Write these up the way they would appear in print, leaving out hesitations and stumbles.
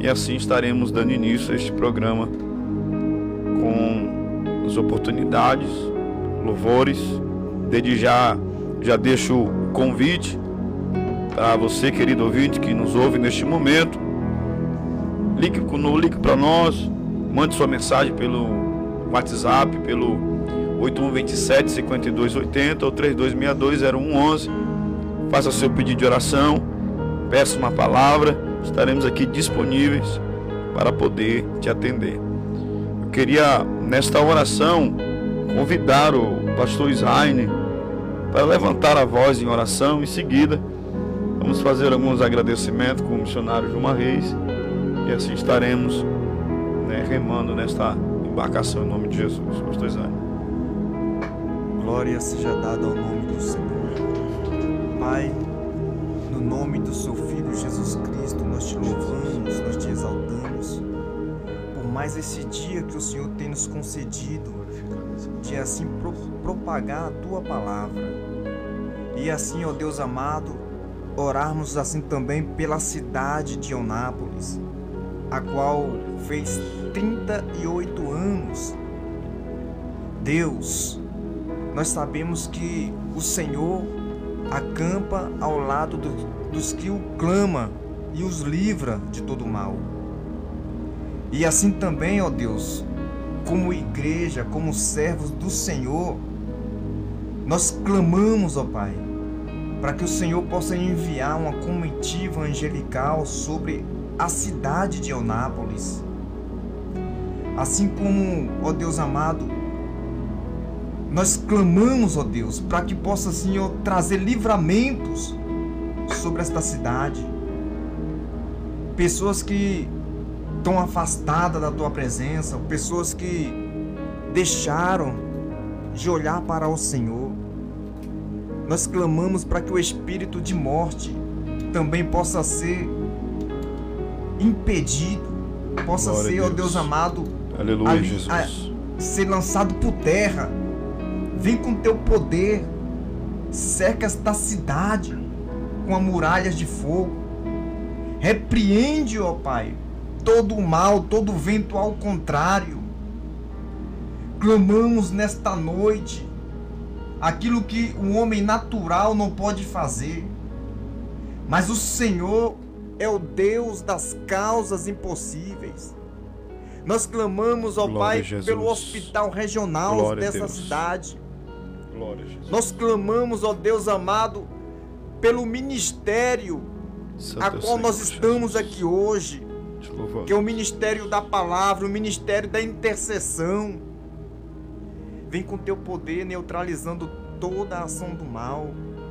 e assim estaremos dando início a este programa com as oportunidades, louvores. Desde já deixo o convite para você, querido ouvinte, que nos ouve neste momento. Ligue para nós, mande sua mensagem pelo WhatsApp, pelo 8127-5280 ou 3262-0111. Faça seu pedido de oração, peça uma palavra, estaremos aqui disponíveis para poder te atender. Eu queria, nesta oração, convidar o pastor Isaine para levantar a voz em oração. Em seguida, vamos fazer alguns agradecimentos com o missionário Gilmar Reis e assim estaremos remando nesta embarcação em nome de Jesus. Pastor Isaine. Glória seja dada ao nome do Senhor. Pai, no nome do seu Filho Jesus Cristo, nós te louvamos, nós te exaltamos por mais esse dia que o Senhor tem nos concedido de assim propagar a tua palavra e assim, ó Deus amado, orarmos assim também pela cidade de Eunápolis, a qual fez 38 anos. Deus, nós sabemos que o Senhor acampa ao lado dos que o clamam e os livra de todo mal. E assim também, ó Deus, como igreja, como servos do Senhor, nós clamamos, ó Pai, para que o Senhor possa enviar uma comitiva angelical sobre a cidade de Eunápolis. Assim como, ó Deus amado, nós clamamos, ó Deus, para que possa, Senhor, trazer livramentos sobre esta cidade. Pessoas que estão afastadas da tua presença, pessoas que deixaram de olhar para o Senhor. Nós clamamos para que o espírito de morte também possa ser impedido, possa Glória ser, a ó Deus amado, aleluia, Jesus, ser lançado por terra. Vem com teu poder, cerca esta cidade com as muralhas de fogo. Repreende, ó Pai, todo o mal, todo o vento ao contrário. Clamamos nesta noite aquilo que o homem natural não pode fazer, mas o Senhor é o Deus das causas impossíveis. Nós clamamos, ó Pai, pelo hospital regional dessa cidade. Glória a Jesus. Nós clamamos, ó Deus amado, pelo ministério a qual nós estamos aqui hoje, que é o ministério da palavra, o ministério da intercessão. Vem com teu poder neutralizando toda a ação do mal.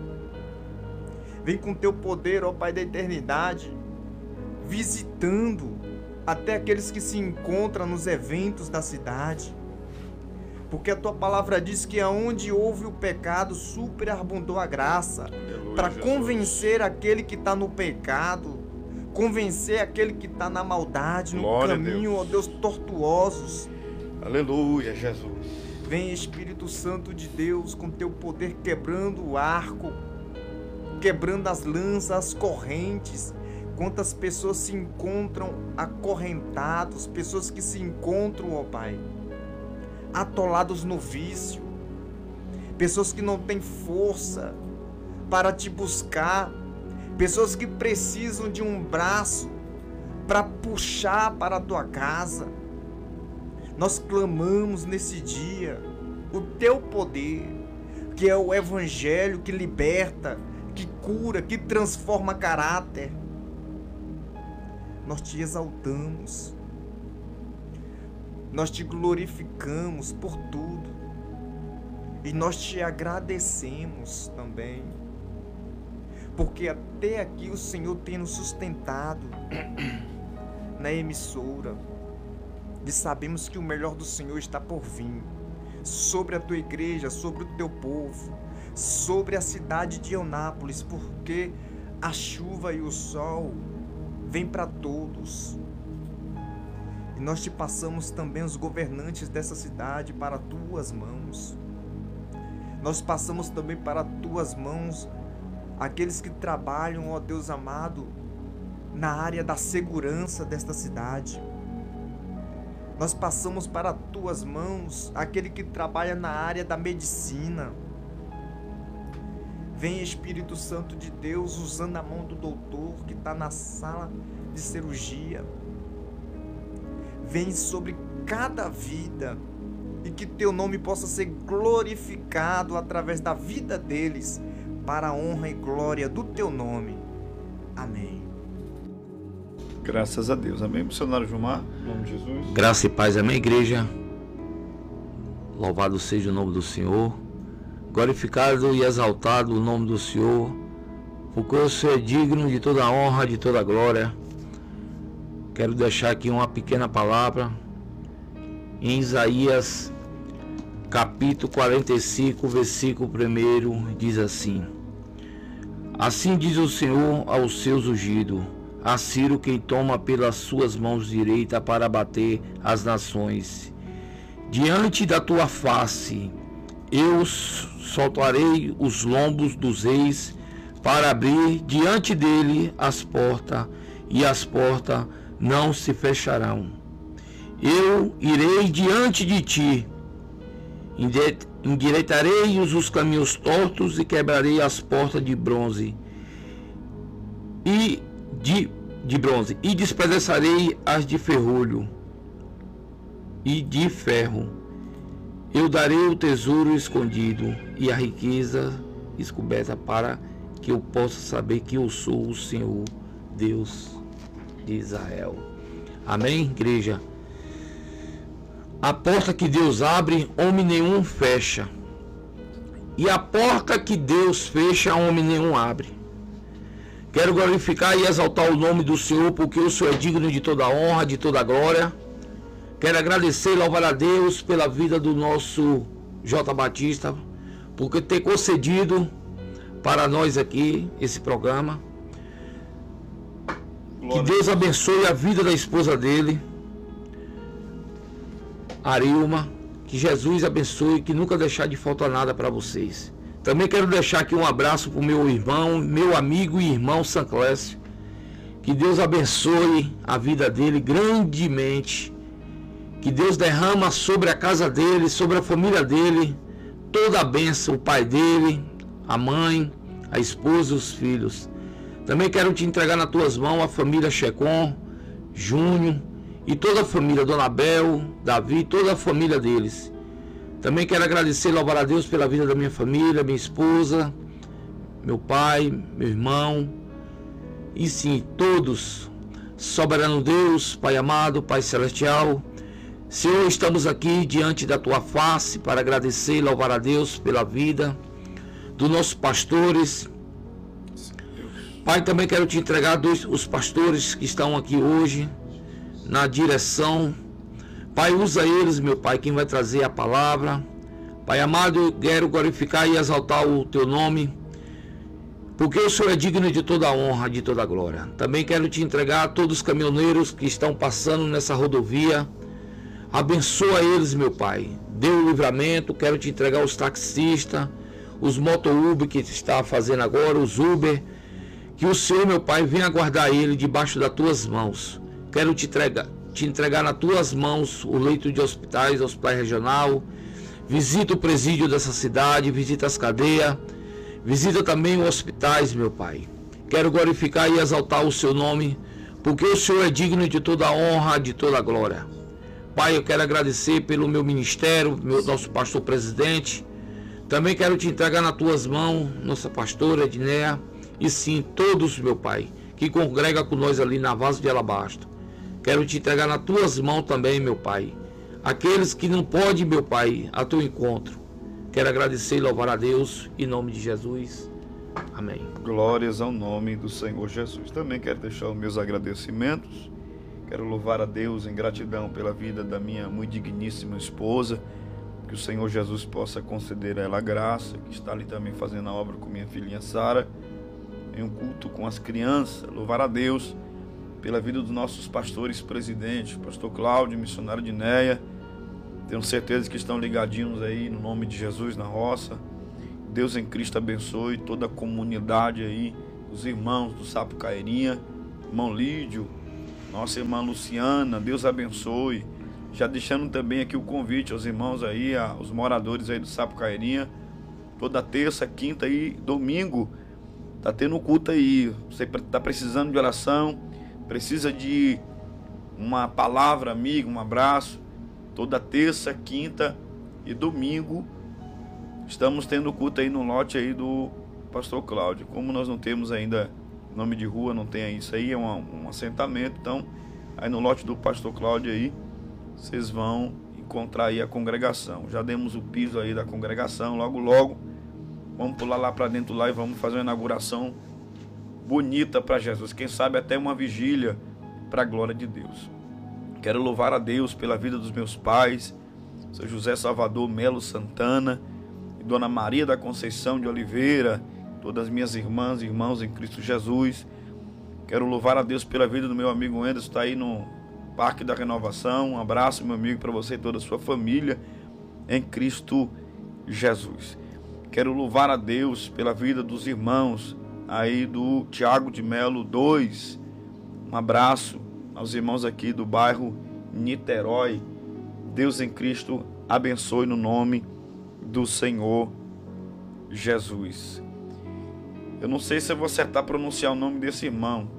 Vem com teu poder, ó Pai da eternidade, visitando até aqueles que se encontram nos eventos da cidade. Porque a tua palavra diz que aonde houve o pecado, superabundou a graça, para convencer aquele que está no pecado, convencer aquele que está na maldade, no caminho, ó Deus, tortuosos. Aleluia, Jesus. Vem, Espírito Santo de Deus, com teu poder quebrando o arco, quebrando as lanças, as correntes. Quantas pessoas se encontram acorrentados, pessoas que se encontram, ó Pai, atolados no vício, pessoas que não têm força para te buscar, pessoas que precisam de um braço para puxar para a tua casa. Nós clamamos nesse dia o teu poder, que é o evangelho que liberta, que cura, que transforma caráter. Nós te exaltamos, nós te glorificamos por tudo e nós te agradecemos também, porque até aqui o Senhor tem nos sustentado na emissora e sabemos que o melhor do Senhor está por vir sobre a tua igreja, sobre o teu povo, sobre a cidade de Eunápolis, porque a chuva e o sol vêm para todos. E nós te passamos também os governantes dessa cidade para tuas mãos. Nós passamos também para tuas mãos aqueles que trabalham, ó Deus amado, na área da segurança desta cidade. Nós passamos para tuas mãos aquele que trabalha na área da medicina. Vem, Espírito Santo de Deus, usando a mão do doutor que está na sala de cirurgia. Vem sobre cada vida e que teu nome possa ser glorificado através da vida deles, para a honra e glória do teu nome. Amém. Graças a Deus. Amém, missionário Gilmar, em nome de Jesus. Graça e paz, amém, igreja. Louvado seja o nome do Senhor. Glorificado e exaltado o nome do Senhor, porque o Senhor é digno de toda a honra, de toda a glória. Quero deixar aqui uma pequena palavra em Isaías capítulo 45, versículo 1, diz assim: assim diz o Senhor aos seus ungidos, a Ciro, quem toma pelas suas mãos direita para abater as nações. Diante da tua face eu soltarei os lombos dos reis, para abrir diante dele as portas, e as portas não se fecharão. Eu irei diante de ti, endireitarei os caminhos tortos e quebrarei as portas de bronze e despedaçarei as de ferrolho e de ferro. Eu darei o tesouro escondido e a riqueza descoberta, para que eu possa saber que eu sou o Senhor, Deus de Israel. Amém, igreja? A porta que Deus abre, homem nenhum fecha. E a porta que Deus fecha, homem nenhum abre. Quero glorificar e exaltar o nome do Senhor, porque o Senhor é digno de toda a honra, de toda a glória. Quero agradecer e louvar a Deus pela vida do nosso J. Batista, porque ter concedido para nós aqui esse programa. Que Deus abençoe a vida da esposa dele, Arilma. Que Jesus abençoe, que nunca deixar de faltar nada para vocês. Também quero deixar aqui um abraço para o meu irmão, meu amigo e irmão Sanclésio. Que Deus abençoe a vida dele grandemente. Que Deus derrama sobre a casa dele, sobre a família dele, toda a bênção, o pai dele, a mãe, a esposa e os filhos. Também quero te entregar nas tuas mãos a família Checon, Júnior e toda a família, Dona Bel, Davi, toda a família deles. Também quero agradecer e louvar a Deus pela vida da minha família, minha esposa, meu pai, meu irmão, e sim, todos. Soberano Deus, Pai amado, Pai celestial, Senhor, estamos aqui diante da tua face para agradecer e louvar a Deus pela vida dos nossos pastores. Pai, também quero te entregar os pastores que estão aqui hoje na direção. Pai, usa eles, meu Pai, quem vai trazer a palavra. Pai amado, eu quero glorificar e exaltar o teu nome, porque o Senhor é digno de toda a honra, de toda a glória. Também quero te entregar todos os caminhoneiros que estão passando nessa rodovia. Abençoa eles, meu Pai. Dê o livramento. Quero te entregar os taxistas, os moto-Uber que está fazendo agora, os Uber. Que o Senhor, meu Pai, venha guardar ele debaixo das tuas mãos. Quero te entregar nas tuas mãos o leito de hospital regional. Visita o presídio dessa cidade, visita as cadeias, visita também os hospitais, meu Pai. Quero glorificar e exaltar o seu nome, porque o Senhor é digno de toda a honra, de toda a glória. Pai, eu quero agradecer pelo meu ministério, nosso pastor presidente. Também quero te entregar nas tuas mãos, nossa pastora Edneia, e sim, todos, meu Pai, que congrega com nós ali na Vaso de Alabastro. Quero te entregar nas tuas mãos também, meu Pai, aqueles que não podem, meu Pai, a teu encontro. Quero agradecer e louvar a Deus, em nome de Jesus. Amém. Glórias ao nome do Senhor Jesus. Também quero deixar os meus agradecimentos. Quero louvar a Deus em gratidão pela vida da minha muito digníssima esposa. Que o Senhor Jesus possa conceder a ela a graça, que está ali também fazendo a obra com minha filhinha Sara, em um culto com as crianças. Louvar a Deus pela vida dos nossos pastores presidentes, pastor Cláudio, missionário de Neia. Tenho certeza que estão ligadinhos aí no nome de Jesus na roça. Deus em Cristo abençoe toda a comunidade aí, os irmãos do Sapucairinha. irmão Lídio, nossa irmã Luciana, Deus abençoe. Já deixando também aqui o convite aos irmãos aí, aos moradores aí do Sapucairinha, toda terça, quinta e domingo, tá tendo culto aí. Você tá precisando de oração, precisa de uma palavra amiga, um abraço, toda terça, quinta e domingo, estamos tendo culto aí no lote aí do Pastor Cláudio. Como nós não temos ainda nome de rua, não tem isso aí, é um assentamento, então aí no lote do Pastor Cláudio aí, vocês vão encontrar aí a congregação. Já demos o piso aí da congregação, logo logo vamos pular lá para dentro lá e vamos fazer uma inauguração bonita para Jesus. Quem sabe até uma vigília para a glória de Deus. Quero louvar a Deus pela vida dos meus pais, seu José Salvador Melo Santana e Dona Maria da Conceição de Oliveira, todas as minhas irmãs e irmãos em Cristo Jesus. Quero louvar a Deus pela vida do meu amigo Anderson, está aí no Parque da Renovação. Um abraço, meu amigo, para você e toda a sua família em Cristo Jesus. Quero louvar a Deus pela vida dos irmãos aí do Tiago de Melo 2. Um abraço aos irmãos aqui do bairro Niterói. Deus em Cristo abençoe no nome do Senhor Jesus. Eu não sei se eu vou acertar pronunciar o nome desse irmão.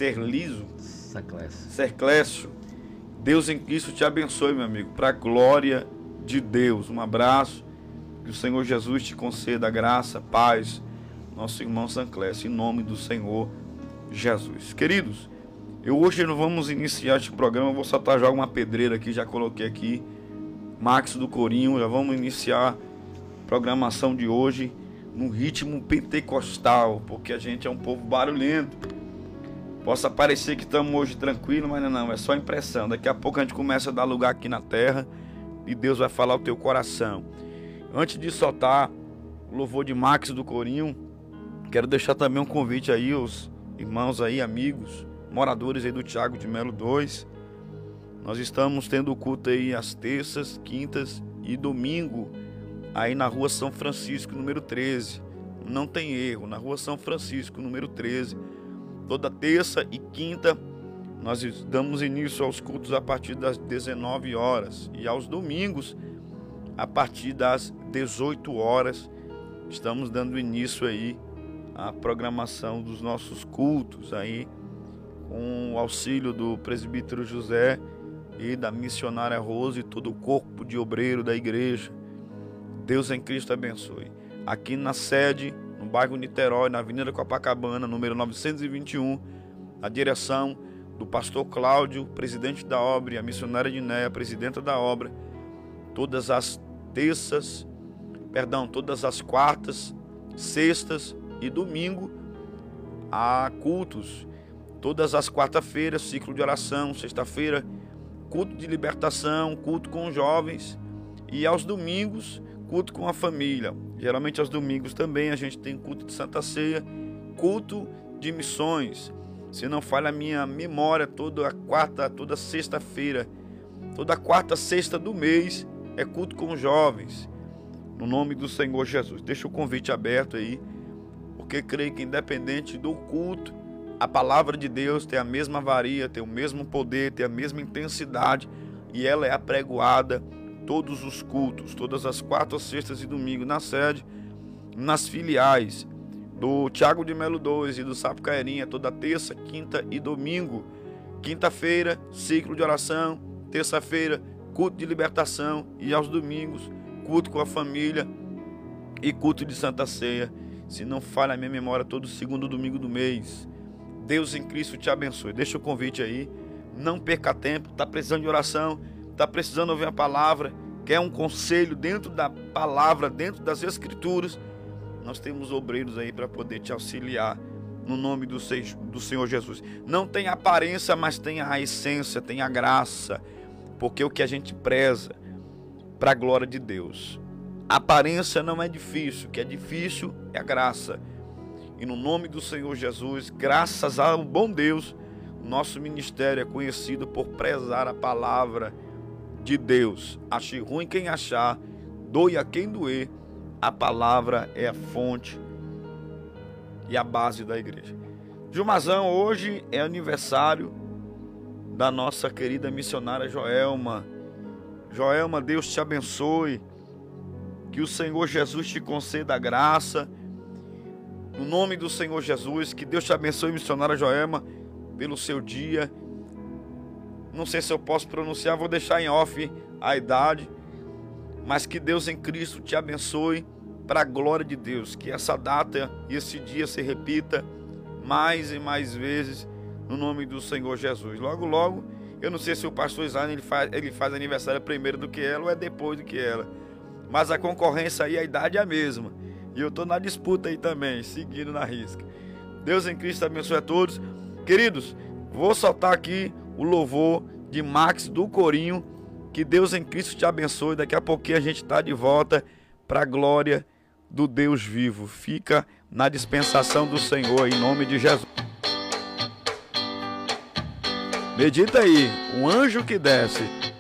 Serclésio. Deus em Cristo te abençoe, meu amigo, para a glória de Deus. Um abraço, que o Senhor Jesus te conceda graça, paz, nosso irmão Serclésio, em nome do Senhor Jesus. Queridos, hoje não vamos iniciar este programa, vou soltar já uma pedreira aqui, já coloquei aqui, Max do Corinho, já vamos iniciar a programação de hoje no ritmo pentecostal, porque a gente é um povo barulhento. Possa parecer que estamos hoje tranquilos, mas não, é só impressão. Daqui a pouco a gente começa a dar lugar aqui na terra e Deus vai falar o teu coração. Antes de soltar o louvor de Max do Corinho, quero deixar também um convite aí aos irmãos aí, amigos, moradores aí do Tiago de Melo 2. Nós estamos tendo culto aí às terças, quintas e domingo, aí na rua São Francisco, número 13. Não tem erro, na rua São Francisco, número 13. Toda terça e quinta nós damos início aos cultos a partir das 19 horas e aos domingos a partir das 18 horas estamos dando início aí à programação dos nossos cultos aí com o auxílio do presbítero José e da missionária Rose e todo o corpo de obreiro da igreja. Deus em Cristo abençoe. Aqui na sede, no bairro Niterói, na Avenida Copacabana, número 921, a direção do pastor Cláudio, presidente da obra, e a missionária Dinéia, presidenta da obra, todas as quartas, sextas e domingo, há cultos. Todas as quarta-feiras, ciclo de oração, sexta-feira, culto de libertação, culto com os jovens, e aos domingos, culto com a família. Geralmente aos domingos também a gente tem culto de Santa Ceia, culto de missões. Se não falha a minha memória, toda sexta-feira, toda quarta, sexta do mês é culto com os jovens. No nome do Senhor Jesus. Deixa o convite aberto aí, porque creio que independente do culto, a palavra de Deus tem a mesma varia, tem o mesmo poder, tem a mesma intensidade, e ela é apregoada todos os cultos, todas as quartas, sextas e domingos na sede, nas filiais do Tiago de Melo 2 e do Sapucairinha, toda terça, quinta e domingo. Quinta-feira, ciclo de oração, terça-feira, culto de libertação, e aos domingos, culto com a família e culto de Santa Ceia. Se não falha a minha memória, todo segundo domingo do mês. Deus em Cristo te abençoe. Deixa o convite aí, não perca tempo, está precisando de oração, está precisando ouvir a palavra, quer um conselho dentro da palavra, dentro das escrituras, nós temos obreiros aí para poder te auxiliar no nome do Senhor Jesus. Não tem aparência, mas tem a essência, tem a graça, porque o que a gente preza para a glória de Deus. A aparência não é difícil, o que é difícil é a graça. E no nome do Senhor Jesus, graças ao bom Deus, nosso ministério é conhecido por prezar a palavra de Deus. Ache ruim quem achar, doe a quem doer. A palavra é a fonte e a base da igreja. Gilmazão, hoje é aniversário da nossa querida missionária Joelma. Joelma, Deus te abençoe, que o Senhor Jesus te conceda a graça, no nome do Senhor Jesus, que Deus te abençoe, missionária Joelma, pelo seu dia. Não sei se eu posso pronunciar, vou deixar em off a idade, mas que Deus em Cristo te abençoe para a glória de Deus, que essa data e esse dia se repita mais e mais vezes no nome do Senhor Jesus. Logo, logo, eu não sei se o pastor Isaías ele faz aniversário primeiro do que ela ou é depois do que ela, mas a concorrência aí, a idade é a mesma, e eu estou na disputa aí também, seguindo na risca. Deus em Cristo abençoe a todos. Queridos, vou soltar aqui o louvor de Max do Corinho. Que Deus em Cristo te abençoe. Daqui a pouquinho a gente está de volta para a glória do Deus vivo. Fica na dispensação do Senhor, em nome de Jesus. Medita aí, um anjo que desce